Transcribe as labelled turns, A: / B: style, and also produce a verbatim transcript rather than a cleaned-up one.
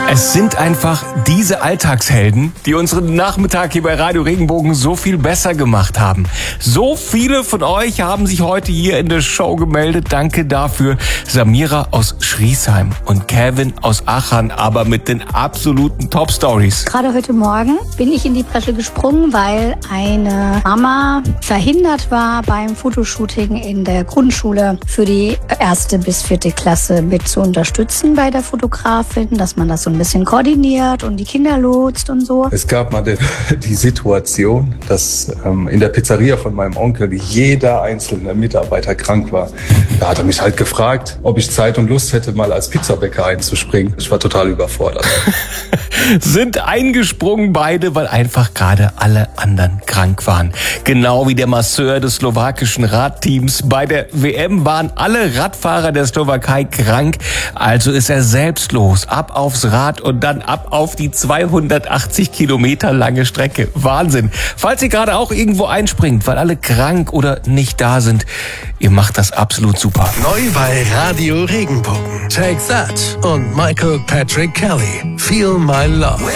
A: Es sind einfach diese Alltagshelden, die unseren Nachmittag hier bei Radio Regenbogen so viel besser gemacht haben. So viele von euch haben sich heute hier in der Show gemeldet. Danke dafür. Samira aus Schriesheim und Kevin aus Aachen, aber mit den absoluten Top-Stories.
B: Gerade heute Morgen bin ich in die Bresche gesprungen, weil eine Mama verhindert war, beim Fotoshooting in der Grundschule für die erste bis vierte Klasse mit zu unterstützen bei der Fotografin, dass man das so ein bisschen koordiniert und die Kinder lotst und so.
C: Es gab mal die, die Situation, dass ähm, in der Pizzeria von meinem Onkel jeder einzelne Mitarbeiter krank war. Da hat er mich halt gefragt, ob ich Zeit und Lust hätte, mal als Pizzabäcker einzuspringen. Ich war total überfordert.
A: Sind eingesprungen beide, weil einfach gerade alle anderen krank waren. Genau wie der Masseur des slowakischen Radteams. Bei der W M waren alle Radfahrer der Slowakei krank. Also ist er selbst los, ab aufs Rad und dann ab auf die zweihundertachtzig Kilometer lange Strecke. Wahnsinn. Falls ihr gerade auch irgendwo einspringt, weil alle krank oder nicht da sind, ihr macht das absolut super.
D: Neu bei Radio Regenbogen. Take That und Michael Patrick Kelly. Feel My Love.